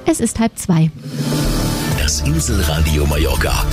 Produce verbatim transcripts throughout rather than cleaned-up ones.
Es ist halb zwei. Das Inselradio Mallorca.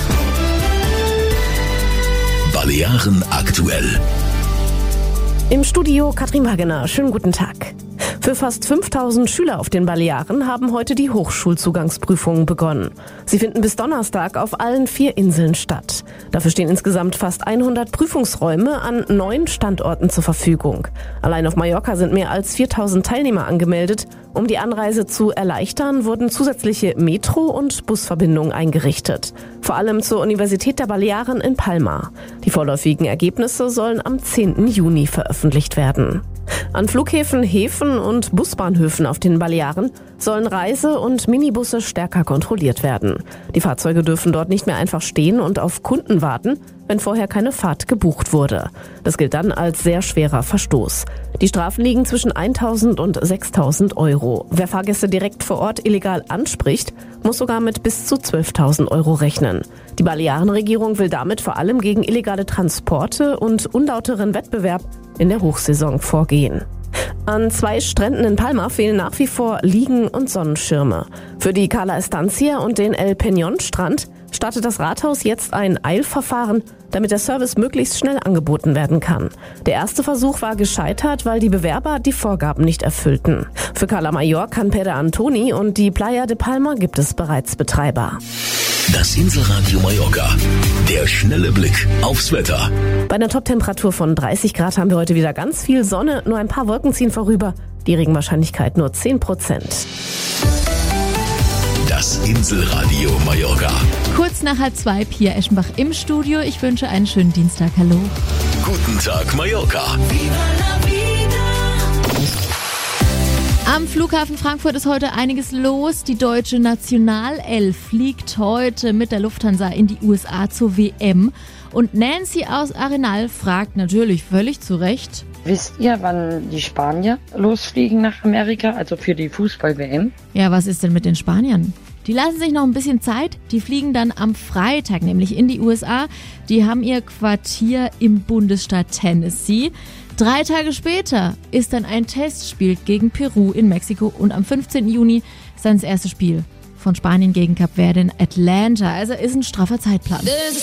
Balearen aktuell. Im Studio Katrin Wagener. Schönen guten Tag. Für fast fünftausend Schüler auf den Balearen haben heute die Hochschulzugangsprüfungen begonnen. Sie finden bis Donnerstag auf allen vier Inseln statt. Dafür stehen insgesamt fast hundert Prüfungsräume an neun Standorten zur Verfügung. Allein auf Mallorca sind mehr als viertausend Teilnehmer angemeldet. Um die Anreise zu erleichtern, wurden zusätzliche Metro- und Busverbindungen eingerichtet. Vor allem zur Universität der Balearen in Palma. Die vorläufigen Ergebnisse sollen am zehnten Juni veröffentlicht werden. An Flughäfen, Häfen und Busbahnhöfen auf den Balearen sollen Reise- und Minibusse stärker kontrolliert werden. Die Fahrzeuge dürfen dort nicht mehr einfach stehen und auf Kunden warten, wenn vorher keine Fahrt gebucht wurde. Das gilt dann als sehr schwerer Verstoß. Die Strafen liegen zwischen eintausend und sechstausend Euro. Wer Fahrgäste direkt vor Ort illegal anspricht, muss sogar mit bis zu zwölftausend Euro rechnen. Die Balearenregierung will damit vor allem gegen illegale Transporte und unlauteren Wettbewerb in der Hochsaison vorgehen. An zwei Stränden in Palma fehlen nach wie vor Liegen und Sonnenschirme. Für die Cala Estancia und den El Peñón Strand startet das Rathaus jetzt ein Eilverfahren, damit der Service möglichst schnell angeboten werden kann. Der erste Versuch war gescheitert, weil die Bewerber die Vorgaben nicht erfüllten. Für Cala Mayor, Can Pere Antoni und die Playa de Palma gibt es bereits Betreiber. Das Inselradio Mallorca. Der schnelle Blick aufs Wetter. Bei einer Toptemperatur von dreißig Grad haben wir heute wieder ganz viel Sonne. Nur ein paar Wolken ziehen vorüber. Die Regenwahrscheinlichkeit nur zehn Prozent. Das Inselradio Mallorca. Kurz nach halb zwei, Pia Eschenbach im Studio. Ich wünsche einen schönen Dienstag. Hallo. Guten Tag, Mallorca. Am Flughafen Frankfurt ist heute einiges los. Die deutsche Nationalelf fliegt heute mit der Lufthansa in die U S A zur W M. Und Nancy aus Arenal fragt natürlich völlig zu Recht: Wisst ihr, wann die Spanier losfliegen nach Amerika, also für die Fußball-W M? Ja, was ist denn mit den Spaniern? Die lassen sich noch ein bisschen Zeit. Die fliegen dann am Freitag nämlich in die U S A. Die haben ihr Quartier im Bundesstaat Tennessee. Drei Tage später ist dann ein Testspiel gegen Peru in Mexiko. Und am fünfzehnten Juni ist dann das erste Spiel von Spanien gegen Kap Verde in Atlanta. Also ist ein straffer Zeitplan.